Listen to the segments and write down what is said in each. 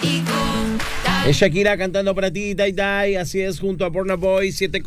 Es Shakira cantando para ti, Tai Tai, así es, junto a Burna Boy,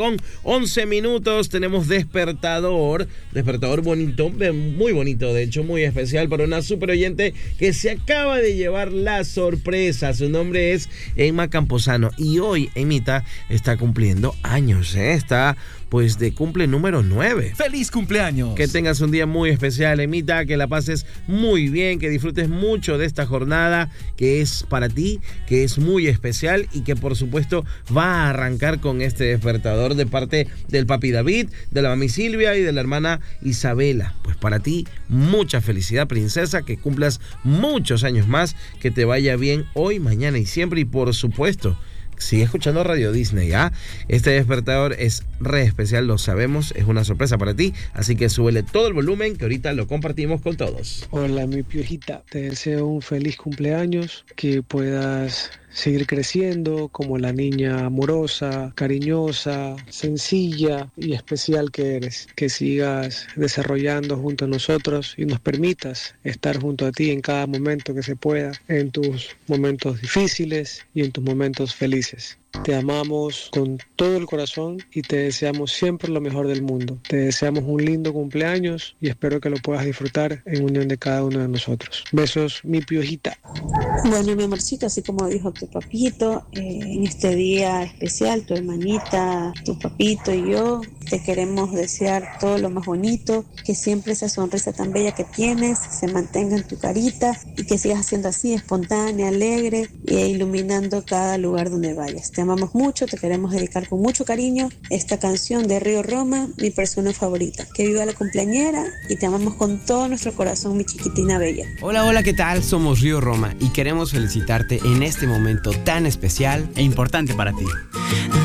7:11. Tenemos despertador bonito, muy bonito, de hecho, muy especial para una super oyente que se acaba de llevar la sorpresa. Su nombre es Emma Camposano y hoy Emita está cumpliendo años, está pues de cumple número 9. ¡Feliz cumpleaños! Que tengas un día muy especial, Emita, que la pases muy bien, que disfrutes mucho de esta jornada que es para ti, que es muy especial y que por supuesto va a arrancar con este despertador de parte del papi David, de la mami Silvia y de la hermana Isabela. Pues para ti, mucha felicidad, princesa, que cumplas muchos años más, que te vaya bien hoy, mañana y siempre, y por supuesto, sigue escuchando Radio Disney, ¿ah? Este despertador es re especial, lo sabemos, es una sorpresa para ti, así que súbele todo el volumen que ahorita lo compartimos con todos. Hola, mi piojita, te deseo un feliz cumpleaños, que puedas seguir creciendo como la niña amorosa, cariñosa, sencilla y especial que eres. Que sigas desarrollando junto a nosotros y nos permitas estar junto a ti en cada momento que se pueda, en tus momentos difíciles y en tus momentos felices. Te amamos con todo el corazón y te deseamos siempre lo mejor del mundo. Te deseamos un lindo cumpleaños y espero que lo puedas disfrutar en unión de cada uno de nosotros. Besos, mi piojita. Bueno, mi amorcito, así como dijo tu papito, en este día especial, tu hermanita, tu papito y yo, te queremos desear todo lo más bonito, que siempre esa sonrisa tan bella que tienes se mantenga en tu carita y que sigas siendo así, espontánea, alegre e iluminando cada lugar donde vayas. Te amamos mucho, te queremos dedicar con mucho cariño esta canción de Río Roma, mi persona favorita. Que viva la cumpleañera y te amamos con todo nuestro corazón, mi chiquitina bella. Hola, ¿qué tal? Somos Río Roma y queremos felicitarte en este momento tan especial e importante para ti.